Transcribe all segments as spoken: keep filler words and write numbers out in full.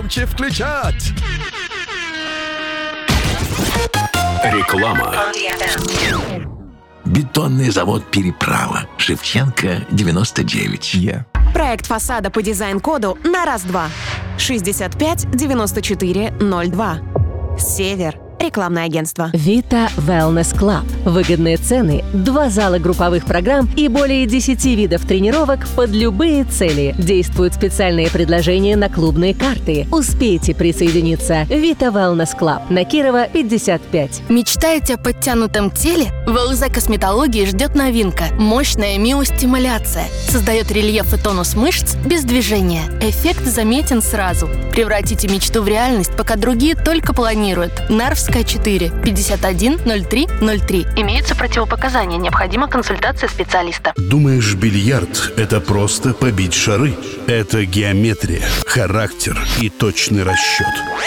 громче включать. Реклама. Бетонный завод «Переправа». Шевченко, девяносто девять. Yeah. Проект фасада по дизайн-коду на раз-два. шестьдесят пять девяносто четыре ноль два. Север. Рекламное агентство. Vita Wellness Club. Выгодные цены, два зала групповых программ и более десяти видов тренировок под любые цели. Действуют специальные предложения на клубные карты. Успейте присоединиться. Vita Wellness Club. На Кирова, пятьдесят пять. Мечтаете о подтянутом теле? В ЛЗ Косметологии ждет новинка. Мощная миостимуляция. Создает рельеф и тонус мышц без движения. Эффект заметен сразу. Превратите мечту в реальность, пока другие только планируют. Нарвская четыре, пятьдесят один ноль три ноль три. Имеются противопоказания. Необходима консультация специалиста. Думаешь, бильярд – это просто побить шары? Это геометрия, характер и точный расчет.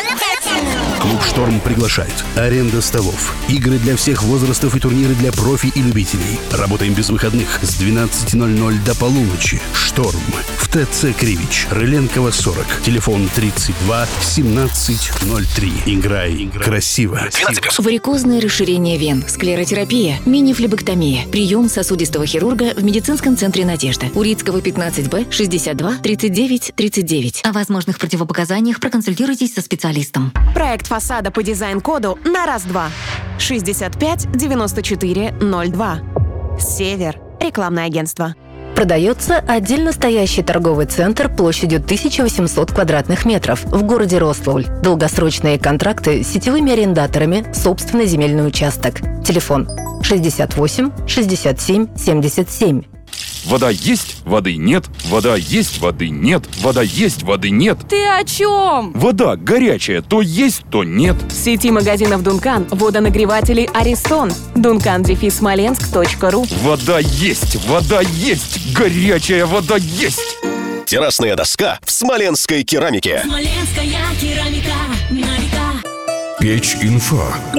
Клуб «Шторм» приглашает. Аренда столов, игры для всех возрастов и турниры для профи и любителей. Работаем без выходных с двенадцати ноль-ноль до полуночи. «Шторм» в ТЦ Кривич, Рыленкова, сорок. Телефон тридцать два семнадцать ноль три. Играй красиво. Варикозное расширение вен, склеротерапия, мини-флебэктомия. Прием сосудистого хирурга в медицинском центре «Надежда». Урицкого, пятнадцать Б, шестьдесят два тридцать девять тридцать девять. О возможных противопоказаниях проконсультируйтесь со специалистом. Проект фасада по дизайн-коду на раз-два. шестьдесят пять девяносто четыре ноль два. Север. Рекламное агентство. Продается отдельно стоящий торговый центр площадью тысяча восемьсот квадратных метров в городе Рославль. Долгосрочные контракты с сетевыми арендаторами, собственный земельный участок. Телефон шестьдесят восемь шестьдесят семь семьдесят семь. Вода есть, воды нет, вода есть, воды нет, вода есть, воды нет. Ты о чем? Вода горячая, то есть, то нет. В сети магазинов «Дункан» водонагреватели «Аристон». дункан дефис смоленск точка ру. Вода есть, вода есть, горячая вода есть. Террасная доска в смоленской керамике. Смоленская керамика на века. Печь инфо.